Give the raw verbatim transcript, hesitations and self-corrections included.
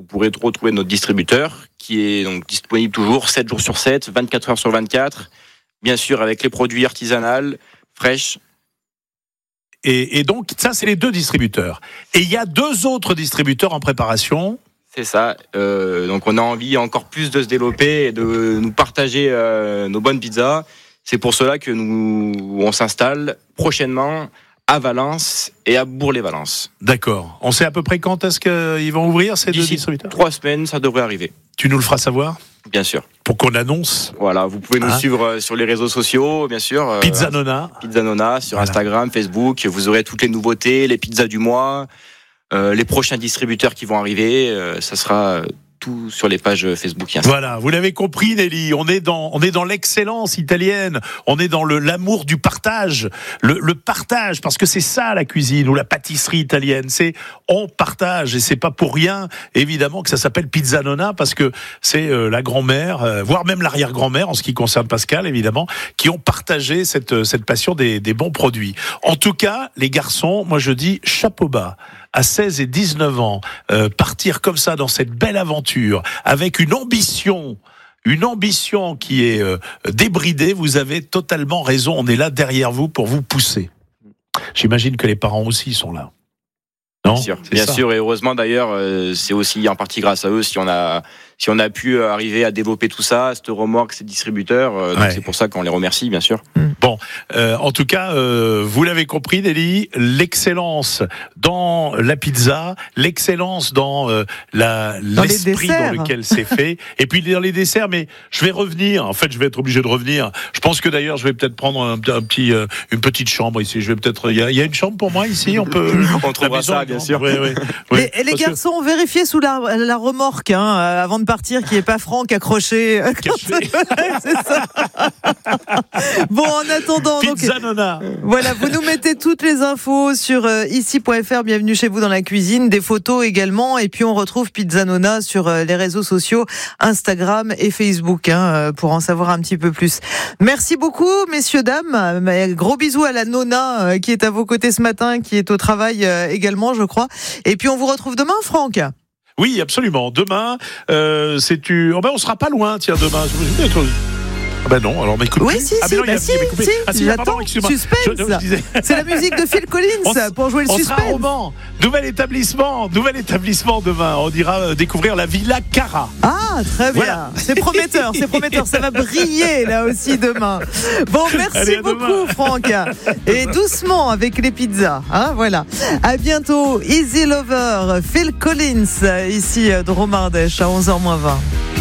vous pourrez retrouver notre distributeur qui est donc disponible toujours sept jours sur sept, vingt-quatre heures sur vingt-quatre, bien sûr avec les produits artisanaux, fraîches. Et, et donc, ça, c'est les deux distributeurs. Et il y a deux autres distributeurs en préparation. C'est ça. Euh, donc, on a envie encore plus de se développer et de nous partager euh, nos bonnes pizzas. C'est pour cela que nous, on s'installe prochainement à Valence et à Bourg-les-Valence. D'accord. On sait à peu près quand est-ce qu'ils vont ouvrir, ces D'ici deux distributeurs ? Trois semaines, ça devrait arriver. Tu nous le feras savoir ? Bien sûr. Pour qu'on annonce. Voilà, vous pouvez nous hein suivre sur les réseaux sociaux, bien sûr. Pizza Nonna. Pizza Nonna sur voilà. Instagram, Facebook. Vous aurez toutes les nouveautés, les pizzas du mois, euh, les prochains distributeurs qui vont arriver. Euh, ça sera tout sur les pages Facebook. Voilà, vous l'avez compris, Nelly. On est dans, on est dans l'excellence italienne. On est dans le l'amour du partage, le, le partage, parce que c'est ça la cuisine ou la pâtisserie italienne. C'est on partage et c'est pas pour rien, évidemment, que ça s'appelle Pizza Nonna, parce que c'est euh, la grand-mère, euh, voire même l'arrière-grand-mère, en ce qui concerne Pascal, évidemment, qui ont partagé cette cette passion des, des bons produits. En tout cas, les garçons, moi je dis chapeau bas. À seize et dix-neuf ans, euh, partir comme ça dans cette belle aventure, avec une ambition, une ambition qui est euh, débridée, vous avez totalement raison, on est là derrière vous pour vous pousser. J'imagine que les parents aussi sont là. Non ? Bien sûr, bien sûr, et heureusement d'ailleurs, euh, c'est aussi en partie grâce à eux si on a si on a pu arriver à développer tout ça, cette remorque, ces distributeurs. Euh, donc ouais. c'est pour ça qu'on les remercie, bien sûr. Bon, euh, en tout cas, euh, vous l'avez compris, Nelly, l'excellence dans la pizza, l'excellence dans euh, la dans l'esprit dans lequel c'est fait, et puis dans les desserts. Mais je vais revenir. En fait, je vais être obligé de revenir. Je pense que d'ailleurs, je vais peut-être prendre un, un petit, euh, une petite chambre ici. Je vais peut-être. Il y a, il y a une chambre pour moi ici. On peut. On trouvera ça, bien sûr. Oui, oui, oui. Les, les garçons, que... vérifiez sous la, la remorque hein, avant de partir qu'il n'y ait pas Franck accroché. C'est ça. Bon, en attendant, Pizza donc, Nonna. Voilà, vous nous mettez toutes les infos sur euh, ici point f r. Bienvenue chez vous dans la cuisine, des photos également, et puis on retrouve Pizza Nonna sur euh, les réseaux sociaux, Instagram et Facebook, hein, pour en savoir un petit peu plus. Merci beaucoup, messieurs dames. Gros bisous à la Nonna euh, qui est à vos côtés ce matin, qui est au travail euh, également, je crois. Et puis on vous retrouve demain, Franck. Oui, absolument. Demain, euh, c'est tu. Oh ben, on sera pas loin. Tiens, demain. Ah ben non, alors m'écoute. Oui, si, ah si, ben non, bah a, si, si, ah, si, pardon, j'attends. Suspense. Je, je disais... C'est la musique de Phil Collins on, pour jouer le on suspense. Sera roman. Nouvel établissement, nouvel établissement demain. On ira euh, découvrir la Villa Cara. Ah, très bien. Voilà. C'est prometteur, c'est prometteur. Ça va briller là aussi demain. Bon, merci Allez, beaucoup, demain. Franck. Et doucement avec les pizzas. Hein, voilà. À bientôt. Easy Lover, Phil Collins, ici de Romardèche à onze heures moins vingt.